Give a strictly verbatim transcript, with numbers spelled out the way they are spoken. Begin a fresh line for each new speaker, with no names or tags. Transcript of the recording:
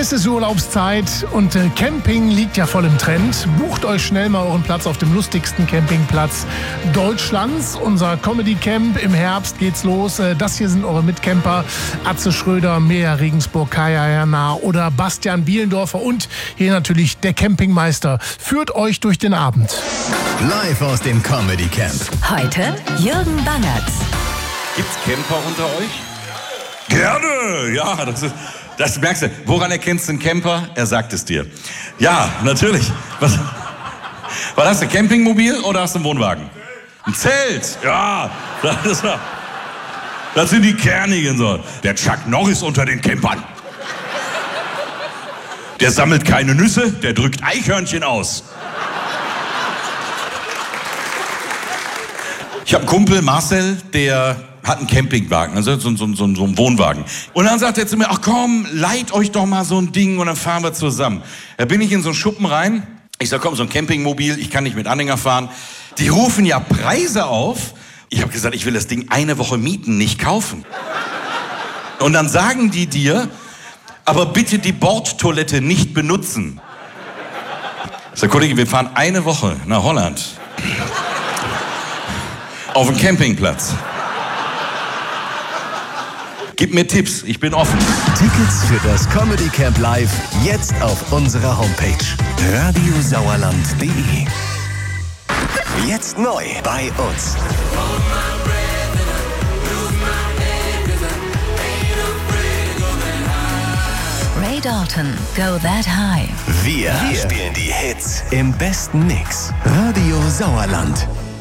Es ist Urlaubszeit und äh, Camping liegt ja voll im Trend. Bucht euch schnell mal euren Platz auf dem lustigsten Campingplatz Deutschlands. Unser Comedy Camp im Herbst geht's los. Äh, das hier sind eure Mitcamper. Atze Schröder, Mea Regensburg, Kaya Jana oder Bastian Bielendorfer und hier natürlich der Campingmeister. Führt euch durch den Abend.
Live aus dem Comedy Camp.
Heute Jürgen Bangertz.
Gibt's Camper unter euch? Gerne, ja, das ist... Das merkst du. Woran erkennst du einen Camper? Er sagt es dir. Ja, natürlich. Was, was hast du, Campingmobil oder hast du einen Wohnwagen? Ein Zelt. Ja, das, ist, das sind die Kernigen so. Der Chuck Norris unter den Campern. Der sammelt keine Nüsse, der drückt Eichhörnchen aus. Ich habe einen Kumpel, Marcel, der hat einen Campingwagen, also so, so, so, so einen Wohnwagen. Und dann sagt er zu mir, ach komm, leiht euch doch mal so ein Ding und dann fahren wir zusammen. Da bin ich in so einen Schuppen rein. Ich sag, komm, so ein Campingmobil, ich kann nicht mit Anhänger fahren. Die rufen ja Preise auf. Ich habe gesagt, ich will das Ding eine Woche mieten, nicht kaufen. Und dann sagen die dir, aber bitte die Bordtoilette nicht benutzen. Ich sag, Kollege, wir fahren eine Woche nach Holland. Auf dem Campingplatz. Gib mir Tipps, ich bin offen.
Tickets für das Comedy Camp Live jetzt auf unserer Homepage radiosauerland punkt de. Jetzt neu bei uns.
Ray Dalton, Go That High.
Wir, Wir spielen die Hits im besten Mix. Radio Sauerland.